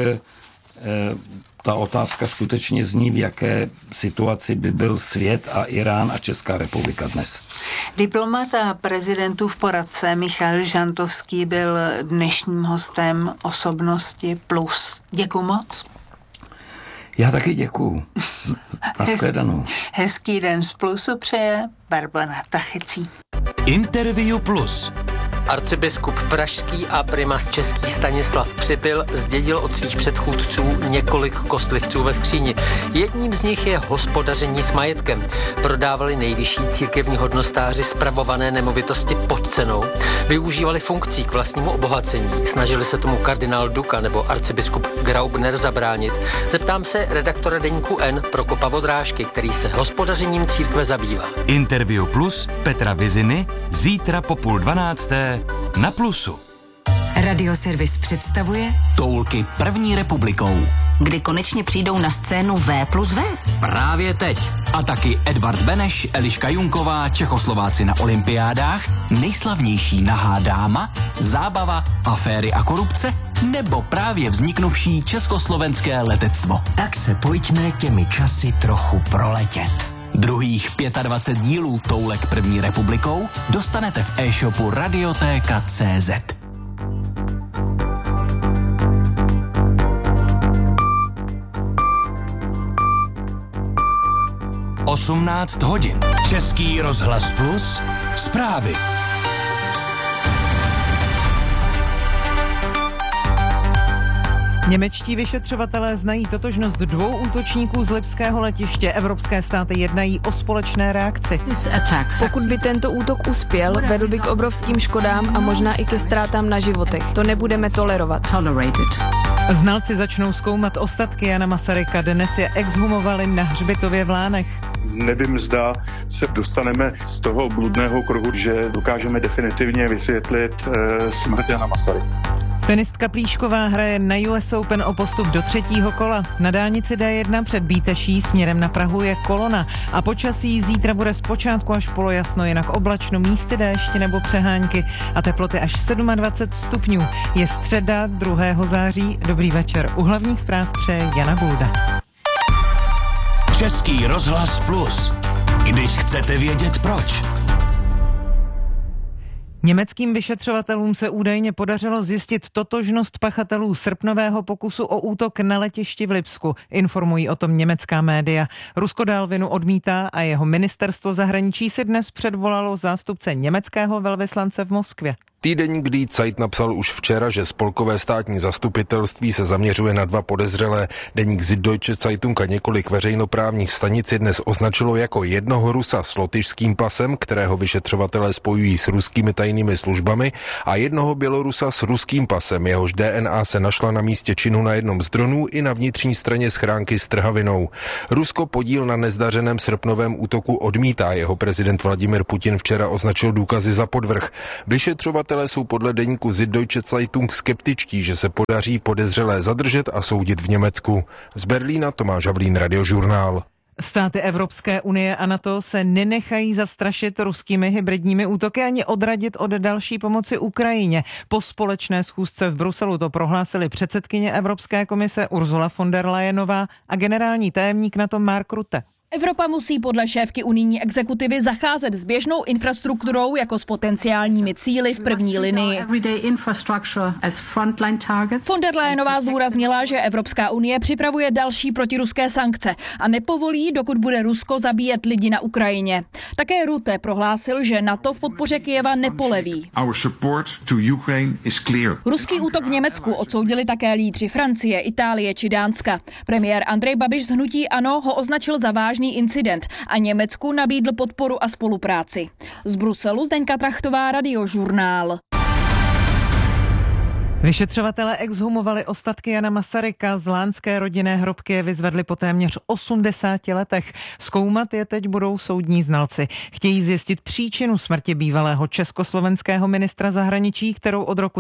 ta otázka skutečně zní, v jaké situaci by byl svět a Irán a Česká republika dnes. Diplomat a prezidentův poradce Michal Žantovský byl dnešním hostem Osobnosti Plus. Děkuju moc. Já taky děkuju. Nashledanou. Hezký den z Plusu přeje Barbara Tachecí. Interview Plus. Arcibiskup pražský a primas český Stanislav Přibyl zdědil od svých předchůdců několik kostlivců ve skříni. Jedním z nich je hospodaření s majetkem. Prodávali nejvyšší církevní hodnostáři spravované nemovitosti pod cenou, využívali funkcí k vlastnímu obohacení, snažili se tomu kardinál Duka nebo arcibiskup Graubner zabránit. Zeptám se redaktora deníku N Prokopa Vodrážky, který se hospodařením církve zabývá. Interview Plus Petra Viziny zítra po 11:30 na Plusu. Radioservis představuje Toulky první republikou. Kdy konečně přijdou na scénu V+V? Právě teď. A taky Edvard Beneš, Eliška Junková, Čechoslováci na olympiádách, nejslavnější nahá dáma, zábava, aféry a korupce, nebo právě vzniknuvší československé letectvo. Tak se pojďme těmi časy trochu proletět. Druhých 25 dílů Toulek první republikou dostanete v e-shopu Radiotéka.cz. 18 hodin. Český rozhlas Plus. Zprávy. Němečtí vyšetřovatelé znají totožnost 2 útočníků z lipského letiště. Evropské státy jednají o společné reakci. Pokud by tento útok uspěl, vedl by k obrovským škodám a možná i ke ztrátám na životech. To nebudeme tolerovat. Znalci začnou zkoumat ostatky Jana Masaryka. Dnes je exhumovali na hřbitově v Lánech. Nevím, zda se dostaneme z toho bludného kruhu, že dokážeme definitivně vysvětlit smrt Jana Masaryka. Tenistka Plíšková hraje na US Open o postup do 3. kola. Na dálnici D1 před Bíteší směrem na Prahu je kolona a počasí zítra bude zpočátku až polojasno, jinak oblačno, místy déšť nebo přehánky a teploty až 27 stupňů. Je středa 2. září. Dobrý večer. U hlavních zpráv přeje Jana Bulda. Český rozhlas Plus. Když chcete vědět proč. Německým vyšetřovatelům se údajně podařilo zjistit totožnost pachatelů srpnového pokusu o útok na letišti v Lipsku. Informují o tom německá média. Rusko dál vinu odmítá a jeho ministerstvo zahraničí si dnes předvolalo zástupce německého velvyslance v Moskvě. Týdeník Die Zeit napsal už včera, že spolkové státní zastupitelství se zaměřuje na 2 podezřelé. Deník Süddeutsche Zeitung a několik veřejnoprávních stanic je dnes označilo jako jednoho Rusa s lotyšským pasem, kterého vyšetřovatelé spojují s ruskými tajnými službami, a jednoho Bělorusa s ruským pasem, jehož DNA se našla na místě činu na jednom z dronů i na vnitřní straně schránky s trhavinou. Rusko podíl na nezdařeném srpnovém útoku odmítá. Jeho prezident Vladimir Putin včera označil důkazy za podvrh. Vyšetřovatelé jsou podle deníku Süddeutsche Zeitung skeptičtí, že se podaří podezřelé zadržet a soudit v Německu. Z Berlína Tomáš Havlín, Radiožurnál. Státy Evropské unie a NATO se nenechají zastrašit ruskými hybridními útoky ani odradit od další pomoci Ukrajině. Po společné schůzce v Bruselu to prohlásili předsedkyně Evropské komise Ursula von der Leyenová a generální tajemník NATO Mark Rutte. Evropa musí podle šéfky unijní exekutivy zacházet s běžnou infrastrukturou jako s potenciálními cíli v první linii. Von der Leyenová zdůraznila, že Evropská unie připravuje další protiruské sankce a nepovolí, dokud bude Rusko zabíjet lidi na Ukrajině. Také Rutte prohlásil, že NATO v podpoře Kyjeva nepoleví. Ruský útok v Německu odsoudili také lídři Francie, Itálie či Dánska. Premiér Andrej Babiš z hnutí ANO ho označil za vážný incident a Německu nabídl podporu a spolupráci. Z Bruselu Zdeňka Trachtová, Radiožurnál. Vyšetřovatelé exhumovali ostatky Jana Masaryka z lánské rodinné hrobky, je vyzvedli po téměř 80 letech. Zkoumat je teď budou soudní znalci. Chtějí zjistit příčinu smrti bývalého československého ministra zahraničí, kterou od roku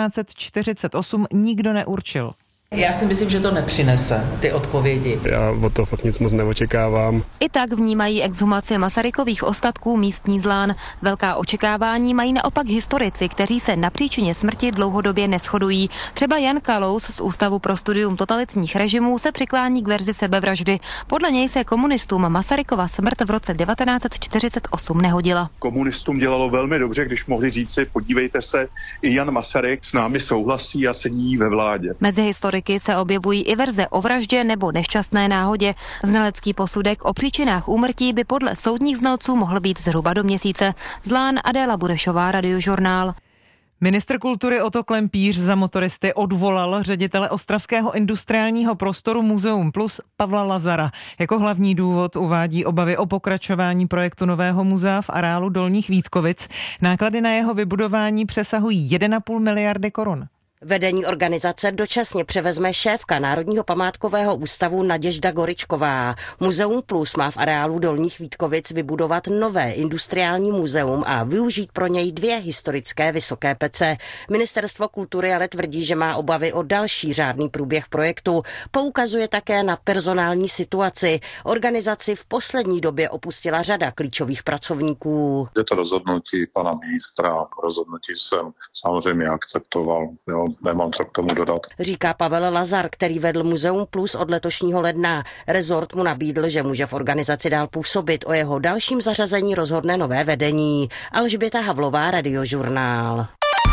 1948 nikdo neurčil. Já si myslím, že to nepřinese, ty odpovědi. Já od toho fakt nic moc neočekávám. I tak vnímají exhumaci Masarykových ostatků místní Zlán. Velká očekávání mají naopak historici, kteří se na příčině smrti dlouhodobě neshodují. Třeba Jan Kalous z Ústavu pro studium totalitních režimů se přiklání k verzi sebevraždy. Podle něj se komunistům Masarykova smrt v roce 1948 nehodila. Komunistům dělalo velmi dobře, když mohli říci, podívejte se, i Jan Masaryk s námi souhlasí a sedí ve vládě. Mezi historiky se objevují i verze o vraždě nebo nešťastné náhodě. Znalecký posudek o příčinách úmrtí by podle soudních znalců mohl být zhruba do měsíce. Zlán, Adéla Burešová, Radiožurnál. Ministr kultury Otto Klempíř za motoristy odvolal ředitele ostravského industriálního prostoru Muzeum Plus Pavla Lazara. Jako hlavní důvod uvádí obavy o pokračování projektu nového muzea v areálu Dolních Vítkovic. Náklady na jeho vybudování přesahují 1,5 miliardy korun. Vedení organizace dočasně převezme šéfka Národního památkového ústavu Naděžda Goričková. Muzeum Plus má v areálu Dolních Vítkovic vybudovat nové industriální muzeum a využít pro něj 2 historické vysoké pece. Ministerstvo kultury ale tvrdí, že má obavy o další řádný průběh projektu. Poukazuje také na personální situaci. Organizaci v poslední době opustila řada klíčových pracovníků. Je to rozhodnutí pana ministra, rozhodnutí jsem samozřejmě akceptoval. Nemám co k tomu dodat. Říká Pavel Lazar, který vedl Muzeum Plus od letošního ledna. Rezort mu nabídl, že může v organizaci dál působit. O jeho dalším zařazení rozhodne nové vedení. Alžběta Havlová, Radiožurnál.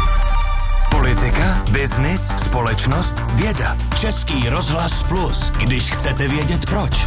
Politika, biznis, společnost, věda. Český rozhlas Plus, když chcete vědět proč.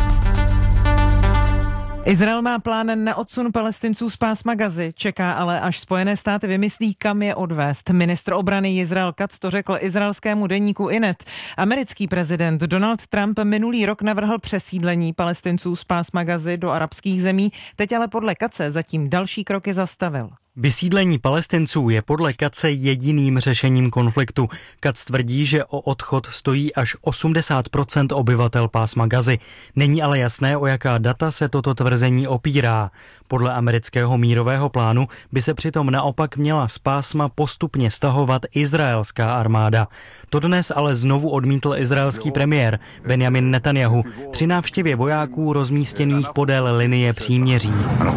Izrael má plán na odsun Palestinců z pásma Gazy, čeká ale, až Spojené státy vymyslí, kam je odvést. Ministr obrany Israel Katz to řekl izraelskému deníku Inet. Americký prezident Donald Trump minulý rok navrhl přesídlení Palestinců z pásma Gazy do arabských zemí, teď ale podle Katze zatím další kroky zastavil. Vysídlení Palestinců je podle Katze jediným řešením konfliktu. Katz tvrdí, že o odchod stojí až 80% obyvatel pásma Gazy. Není ale jasné, o jaká data se toto tvrzení opírá. Podle amerického mírového plánu by se přitom naopak měla z pásma postupně stahovat izraelská armáda. To dnes ale znovu odmítl izraelský premiér Benjamin Netanyahu při návštěvě vojáků rozmístěných podél linie příměří.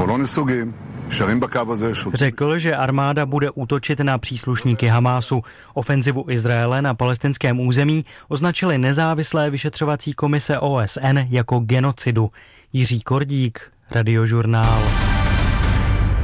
Řekl, že armáda bude útočit na příslušníky Hamásu. Ofenzivu Izraele na palestinském území označili nezávislé vyšetřovací komise OSN jako genocidu. Jiří Kordík, Radiožurnál.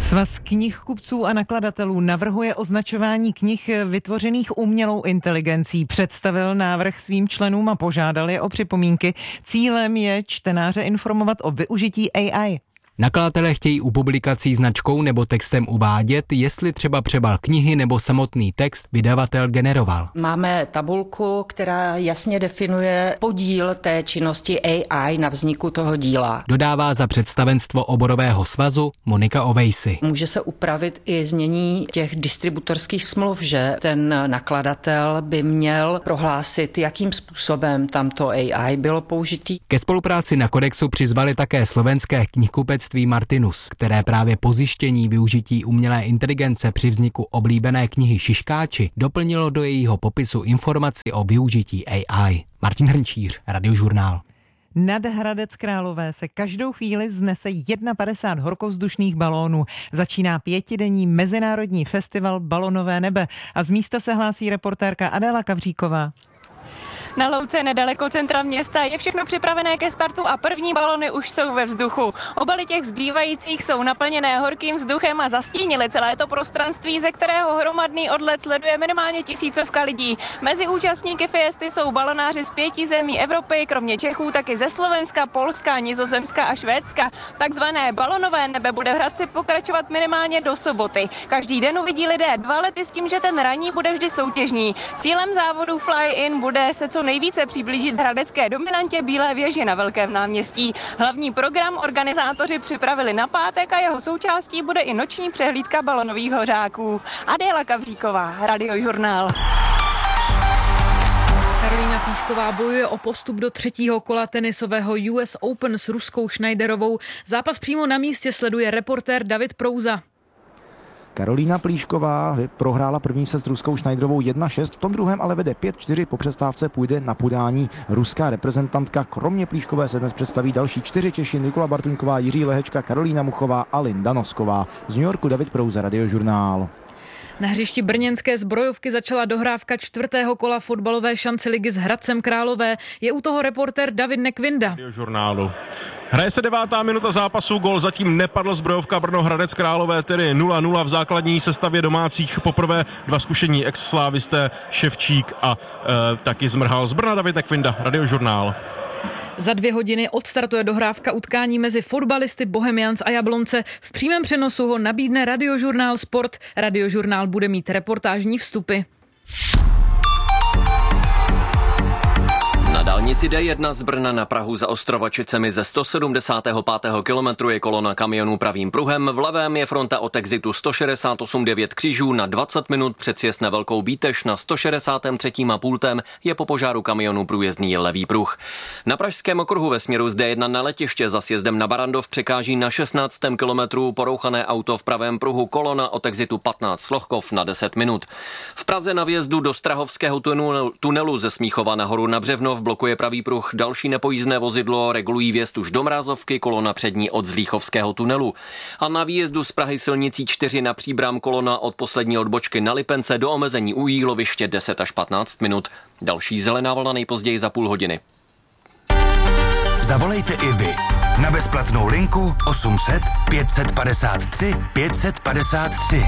Svaz knihkupců a nakladatelů navrhuje označování knih vytvořených umělou inteligencí. Představil návrh svým členům a požádal je o připomínky. Cílem je čtenáře informovat o využití AI. Nakladatelé chtějí u publikací značkou nebo textem uvádět, jestli třeba přebal knihy nebo samotný text vydavatel generoval. Máme tabulku, která jasně definuje podíl té činnosti AI na vzniku toho díla. Dodává za představenstvo oborového svazu Monika Ovejsi. Může se upravit i znění těch distributorských smluv, že ten nakladatel by měl prohlásit, jakým způsobem tamto AI bylo použitý. Ke spolupráci na kodexu přizvali také slovenské knihkupectví Martinus, které právě po zjištění využití umělé inteligence při vzniku oblíbené knihy Šiškáči doplnilo do jejího popisu informaci o využití AI. Martin Hrnčíř, Radiožurnál. Nad Hradec Králové se každou chvíli znese 51 horkovzdušných balónů. Začíná 5denní mezinárodní festival Balonové nebe a z místa se hlásí reportérka Adéla Kavříková. Na louce nedaleko centra města je všechno připravené ke startu a první balony už jsou ve vzduchu. Obaly těch zbývajících jsou naplněné horkým vzduchem a zastínily celé to prostranství, ze kterého hromadný odlet sleduje minimálně 1000 lidí. Mezi účastníky fiesty jsou balonáři z 5 zemí Evropy, kromě Čechů taky ze Slovenska, Polska, Nizozemska a Švédska. Takzvané balonové nebe bude v Hradci pokračovat minimálně do soboty. Každý den uvidí lidé 2 lety s tím, že ten ranní bude vždy soutěžní. Cílem závodu Fly-in bude se co nejvíce přiblížit hradecké dominantě Bílé věži na Velkém náměstí. Hlavní program organizátoři připravili na pátek a jeho součástí bude i noční přehlídka balonových hořáků. Adéla Kavříková, Radiožurnál. Karolína Plíšková bojuje o postup do 3. kola tenisového US Open s Ruskou Schneiderovou. Zápas přímo na místě sleduje reportér David Prouza. Karolína Plíšková prohrála první set s Ruskou Schneiderovou 1-6, v tom druhém ale vede 5-4, po přestávce půjde na podání ruská reprezentantka. Kromě Plíškové se dnes představí další 4 Češi: Nikola Bartuňková, Jiří Lehečka, Karolína Muchová a Linda Nosková. Z New Yorku David Prouza, Radiožurnál. Na hřišti brněnské Zbrojovky začala dohrávka 4. kola fotbalové šance ligy s Hradcem Králové. Je u toho reportér David Nekvinda. Radiožurnálu. Hraje se 9. minuta zápasu, gól zatím nepadl. Zbrojovka Brno Hradec Králové, tedy 0-0 v základní sestavě domácích. Poprvé 2 zkušení ex-slávisté Ševčík a taky Zmrhal. Z Brna David Nekvinda, Radiožurnál. Za 2 hodiny odstartuje dohrávka utkání mezi fotbalisty Bohemians a Jablonce. V přímém přenosu ho nabídne Radiožurnál Sport. Radiožurnál bude mít reportážní vstupy. Na dálnici D1 z Brna na Prahu za Ostrovačicemi ze 175. kilometru je kolona kamionů pravým pruhem, v levém je fronta od exitu 168,9 Křížů na 20 minut, před sjezd na Velkou Bíteš na 163. pultem je po požáru kamionu průjezdný levý pruh. Na pražském okruhu ve směru z D1 na letiště za sjezdem na Barandov překáží na 16. kilometru porouchané auto v pravém pruhu, kolona od exitu 15 Slochkov na 10 minut. V Praze na vjezdu do Strahovského tunelu ze Smíchova nahoru na Břevnov blokuje pravý pruh další nepojízdné vozidlo, regulují vjezd už do Mrázovky, kolona přední od Zlíchovského tunelu. A na výjezdu z Prahy silnicí 4 na Příbram kolona od poslední odbočky na Lipence do omezení u Jíloviště 10 až 15 minut. Další zelená vlna nejpozději za půl hodiny. Zavolejte i vy na bezplatnou linku 800 553 553.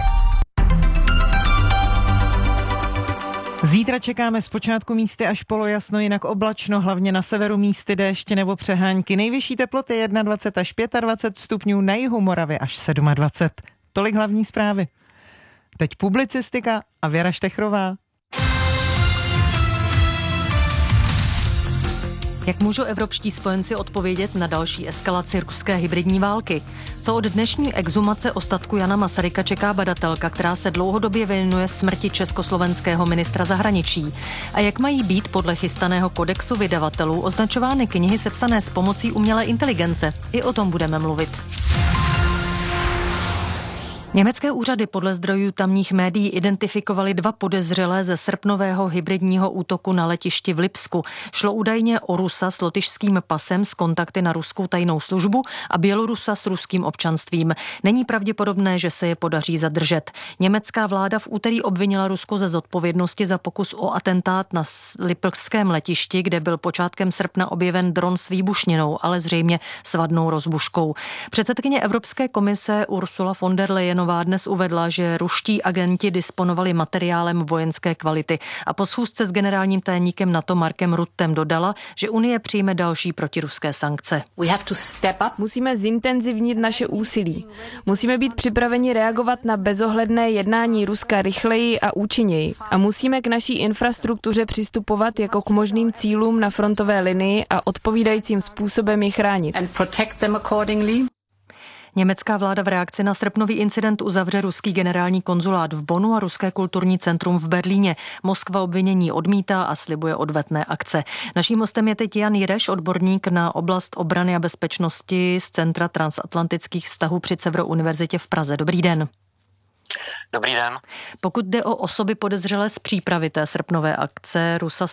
Zítra čekáme zpočátku místy až polojasno, jinak oblačno, hlavně na severu místy déšť nebo přehánky. Nejvyšší teploty 21 až 25 stupňů, na jihu Moravy až 27. Tolik hlavní zprávy. Teď publicistika a Věra Štechrová. Jak můžou evropští spojenci odpovědět na další eskalaci ruské hybridní války? Co od dnešní exhumace ostatku Jana Masaryka čeká badatelka, která se dlouhodobě věnuje smrti československého ministra zahraničí? A jak mají být podle chystaného kodexu vydavatelů označovány knihy sepsané s pomocí umělé inteligence? I o tom budeme mluvit. Německé úřady podle zdrojů tamních médií identifikovaly 2 podezřelé ze srpnového hybridního útoku na letišti v Lipsku. Šlo údajně o Rusa s lotyšským pasem s kontakty na ruskou tajnou službu a Bělorusa s ruským občanstvím. Není pravděpodobné, že se je podaří zadržet. Německá vláda v úterý obvinila Rusko ze zodpovědnosti za pokus o atentát na lipském letišti, kde byl počátkem srpna objeven dron s výbušninou, ale zřejmě s vadnou rozbuškou. Předsedkyně Evropské komise Ursula von der Leyenová dnes uvedla, že ruští agenti disponovali materiálem vojenské kvality a po schůzce s generálním tajemníkem NATO Markem Ruttem dodala, že Unie přijme další protiruské sankce. Musíme zintenzivnit naše úsilí. Musíme být připraveni reagovat na bezohledné jednání Ruska rychleji a účinněji. A musíme k naší infrastruktuře přistupovat jako k možným cílům na frontové linii a odpovídajícím způsobem ji chránit. Německá vláda v reakci na srpnový incident uzavře ruský generální konzulát v Bonnu a ruské kulturní centrum v Berlíně. Moskva obvinění odmítá a slibuje odvetné akce. Naším hostem je teď Jan Jireš, odborník na oblast obrany a bezpečnosti z Centra transatlantických vztahů při Severo univerzitě v Praze. Dobrý den. Dobrý den. Pokud jde o osoby podezřelé z přípravy té srpnové akce Rusa s